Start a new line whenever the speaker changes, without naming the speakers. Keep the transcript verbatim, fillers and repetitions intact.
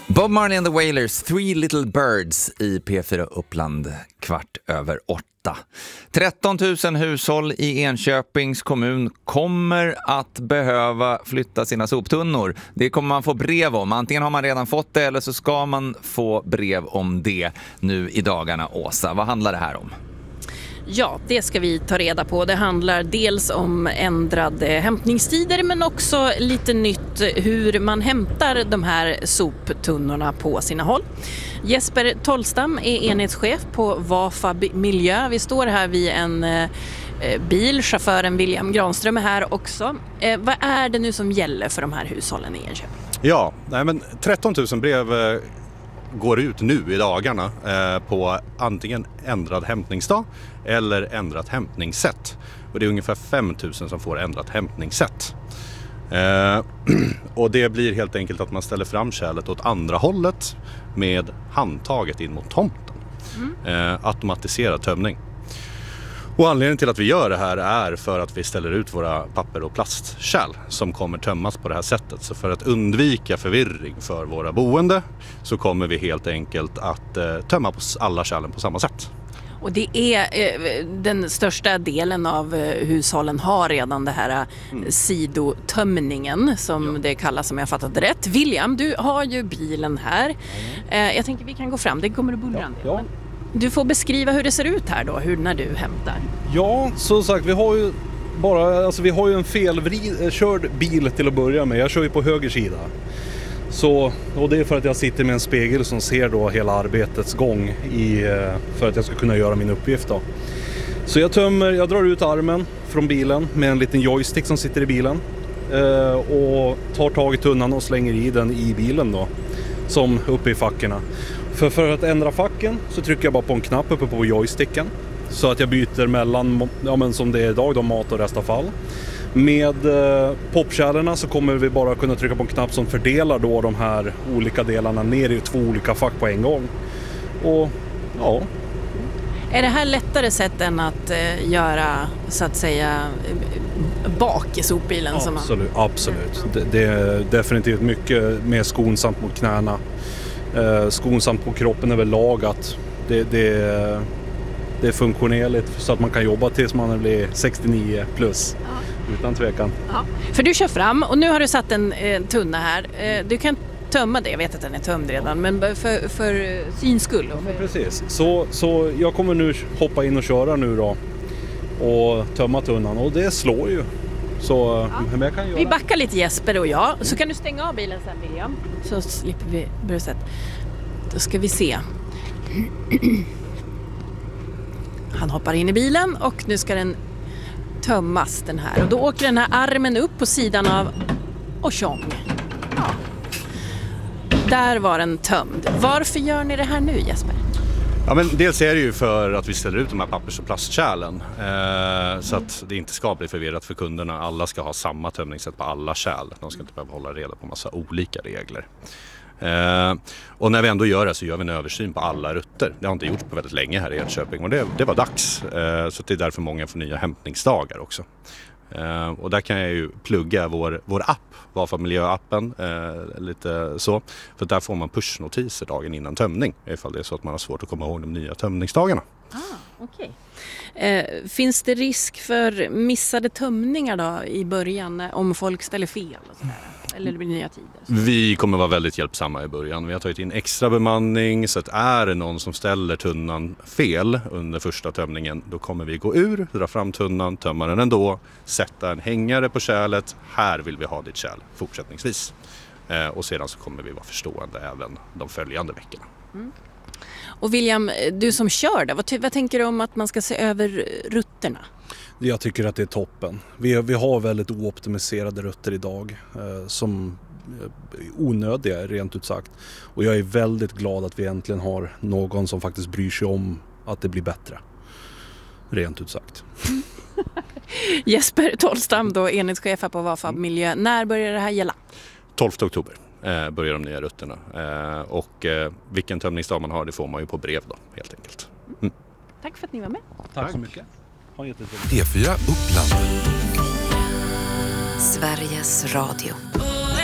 Bob Marley and the Wailers, Three Little Birds i P fyra Uppland, kvart över åtta. tretton tusen hushåll i Enköpings kommun kommer att behöva flytta sina soptunnor. Det kommer man få brev om. Antingen har man redan fått det eller så ska man få brev om det nu i dagarna. Åsa, vad handlar det här om?
Ja, det ska vi ta reda på. Det handlar dels om ändrade hämtningstider men också lite nytt hur man hämtar de här soptunnorna på sina håll. Jesper Tollstam är enhetschef på Vafa Miljö. Vi står här vid en eh, bil. Chauffören William Granström är här också. Eh, vad är det nu som gäller för de här hushållen i Enköping?
Ja, nej men tretton tusen brev eh, går ut nu i dagarna eh, på antingen ändrad hämtningsdag eller ändrat hämtningssätt. Och det är ungefär fem tusen som får ändrat hämtningssätt. Eh, och det blir helt enkelt att man ställer fram kärlet åt andra hållet med handtaget in mot tomten. Mm. Eh, automatiserad tömning. Och anledningen till att vi gör det här är för att vi ställer ut våra papper- och plastkärl som kommer tömmas på det här sättet. Så för att undvika förvirring för våra boende så kommer vi helt enkelt att eh, tömma på alla kärlen på samma sätt.
Och det är eh, den största delen av eh, hushållen har redan det här mm. sidotömningen som ja. det kallas, om jag fattat det rätt. William, du har ju bilen här. Eh, jag tänker vi kan gå fram, det kommer att bullra en del.
Ja.
Du får beskriva hur det ser ut här då, hur när du hämtar.
Ja, som sagt, vi har ju bara, alltså vi har ju en felkörd bil till att börja med. Jag kör ju på höger sida. Så, och det är för att jag sitter med en spegel som ser då hela arbetets gång i, för att jag ska kunna göra min uppgift då. Så jag tömmer, jag drar ut armen från bilen med en liten joystick som sitter i bilen eh, och tar tag i tunnan och slänger i den i bilen då, som uppe i fackorna. För, för att ändra facken så trycker jag bara på en knapp uppe på joysticken så att jag byter mellan, ja men som det är idag då, mat och restavfall. Med eh, popkärlerna så kommer vi bara kunna trycka på en knapp som fördelar då de här olika delarna ner i två olika fack på en gång. Och ja.
Är det här lättare sätt än att eh, göra så att säga bak i sopbilen?
Absolut,
som man...
absolut. Det, det är definitivt mycket mer skonsamt mot knäna. Eh, skonsamt på kroppen överlag, att det, det, det är funktionellt så att man kan jobba tills man blir sextionio plus. Ja. Utan tvekan.
Ja. För du kör fram och nu har du satt en eh, tunna här. Eh, du kan tömma det, jag vet att den är tömd redan, men för, för synskull.
Ja, precis. Så, så jag kommer nu hoppa in och köra nu då och tömma tunnan och det slår ju. Så,
ja.
men jag kan göra...
Vi backar lite Jesper och jag, så kan du stänga av bilen sen William. Så slipper vi börja sätta. Då ska vi se. Han hoppar in i bilen och nu ska den tömmas den här. Och då åker den här armen upp på sidan av och tjong. Ja. Där var den tömd. Varför gör ni det här nu Jesper?
Ja, men dels är det ju för att vi ställer ut de här pappers- och plastkärlen eh, så att det inte ska bli förvirrat för kunderna. Alla ska ha samma tömningssätt på alla kärl. De ska inte behöva hålla reda på massa olika regler. Eh, och när vi ändå gör det så gör vi en översyn på alla rutter. Det har inte gjorts på väldigt länge här i Enköping och det, det var dags. Eh, så det är därför många får nya hämtningsdagar också. Uh, och där kan jag ju plugga vår, vår app, Vafa Miljö-appen, uh, lite så. För där får man pushnotiser dagen innan tömning, ifall det är så att man har svårt att komma ihåg de nya tömningsdagarna.
Ah, okej. Uh, finns det risk för missade tömningar då i början om folk ställer fel och sådär? Eller det blir nya tider?
Vi kommer vara väldigt hjälpsamma i början. Vi har tagit in extra bemanning så att är det någon som ställer tunnan fel under första tömningen, då kommer vi gå ur, dra fram tunnan, tömma den ändå, sätta en hängare på kärlet. Här vill vi ha ditt kärl fortsättningsvis. Eh, och sedan så kommer vi vara förstående även de följande veckorna.
Mm. Och William, du som kör det, vad, vad tänker du om att man ska se över rutterna?
Jag tycker att det är toppen. Vi, vi har väldigt ooptimiserade rutter idag eh, som är onödiga rent ut sagt. Och jag är väldigt glad att vi äntligen har någon som faktiskt bryr sig om att det blir bättre. Rent ut sagt.
Jesper Tollstam då, enhetschef på Vafa Miljö. När börjar det här gälla?
tolfte oktober eh, börjar de nya rutterna. Eh, och eh, vilken tömningsdag man har, det får man ju på brev då, helt enkelt. Mm.
Tack för att ni var med.
Tack, Tack så mycket. Ha
P fyra Uppland.
Sveriges Radio.